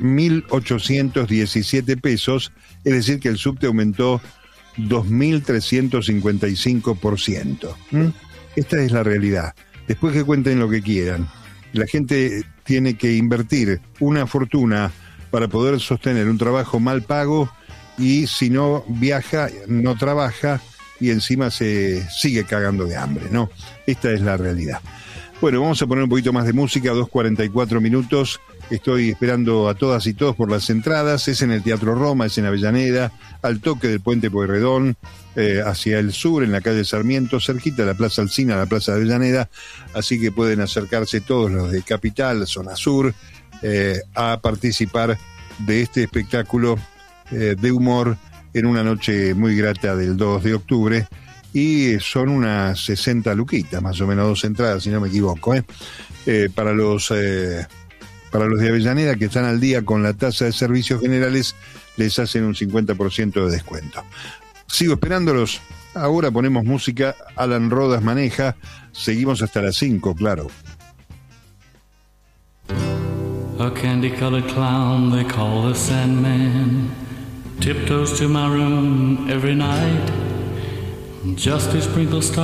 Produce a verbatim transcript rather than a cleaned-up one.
mil ochocientos diecisiete pesos, es decir que el subte aumentó dos mil trescientos cincuenta y cinco por ciento. ¿Mm? Esta es la realidad. Después que cuenten lo que quieran. La gente tiene que invertir una fortuna para poder sostener un trabajo mal pago, y si no viaja, no trabaja y encima se sigue cagando de hambre, ¿no? Esta es la realidad. Bueno, vamos a poner un poquito más de música, dos cuarenta y cuatro minutos. Estoy esperando a todas y todos por las entradas. Es en el Teatro Roma, es en Avellaneda, al toque del Puente Pueyrredón, eh, hacia el sur, en la calle Sarmiento, cerquita de la Plaza Alsina, la Plaza de Avellaneda. Así que pueden acercarse todos los de Capital, Zona Sur, eh, a participar de este espectáculo eh, de humor en una noche muy grata del dos de octubre. Y son unas sesenta luquitas, más o menos, dos entradas, si no me equivoco, ¿eh? Eh, para los eh, para los de Avellaneda que están al día con la tasa de servicios generales, les hacen un cincuenta por ciento de descuento. Sigo esperándolos. Ahora ponemos música. Alan Rodas maneja. Seguimos hasta las cinco, claro. A candy-colored clown they call the Sandman tiptoes to my room every night just to sprinkle stars